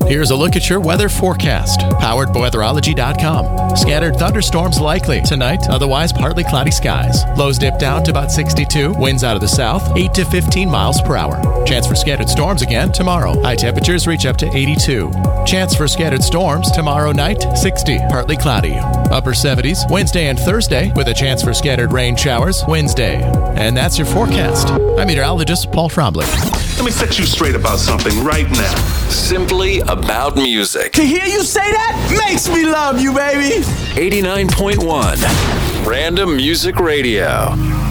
Here's a look at your weather forecast, powered by weatherology.com. Scattered thunderstorms likely tonight, otherwise partly cloudy skies. Lows dip down to about 62, winds out of the south, 8 to 15 miles per hour. Chance for scattered storms again tomorrow. High temperatures reach up to 82. Chance for scattered storms tomorrow night, 60, partly cloudy. Upper 70s Wednesday and Thursday, with a chance for scattered rain showers Wednesday. And that's your forecast. I'm meteorologist Paul Trombley. Let me set you straight about something right now. Simply about music. To hear you say that makes me love you, baby. 89.1 Random Music Radio.